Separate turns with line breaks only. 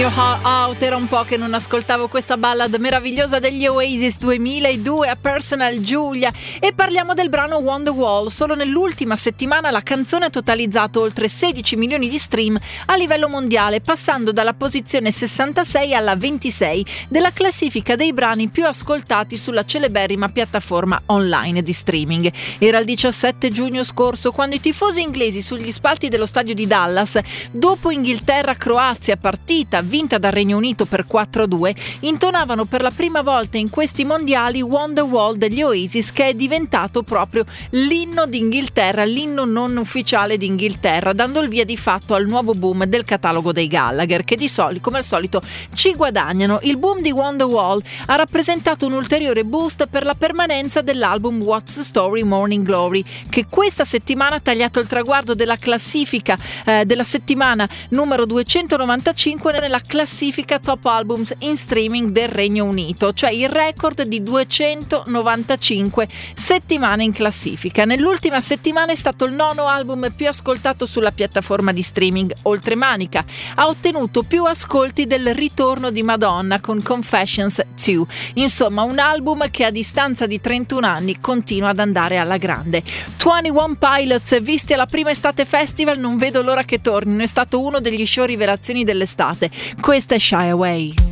Out, era un po' che non ascoltavo questa ballad meravigliosa degli Oasis 2002 a Personal Giulia. E parliamo del brano Wonderwall. Solo nell'ultima settimana la canzone ha totalizzato oltre 16 milioni di stream a livello mondiale, passando dalla posizione 66 alla 26 della classifica dei brani più ascoltati sulla celeberrima piattaforma online di streaming. Era il 17 giugno scorso quando i tifosi inglesi sugli spalti dello stadio di Dallas, dopo Inghilterra-Croazia, partita vinta dal Regno Unito per 4-2, intonavano per la prima volta in questi mondiali Wonderwall degli Oasis, che è diventato proprio l'inno d'Inghilterra, l'inno non ufficiale d'Inghilterra, dando il via di fatto al nuovo boom del catalogo dei Gallagher, che di solito, come al solito, ci guadagnano. Il boom di Wonderwall ha rappresentato un ulteriore boost per la permanenza dell'album What's the Story Morning Glory, che questa settimana ha tagliato il traguardo della classifica della settimana numero 295 nella classifica top albums in streaming del Regno Unito, cioè il record di 295 settimane in classifica. Nell'ultima settimana è stato il nono album più ascoltato sulla piattaforma di streaming oltremanica. Ha ottenuto più ascolti del ritorno di Madonna con Confessions 2. Insomma, un album che a distanza di 31 anni continua ad andare alla grande. 21 Pilots, visti alla prima estate festival, non vedo l'ora che tornino. È stato uno degli show rivelazioni dell'estate. Questa è Shy Away.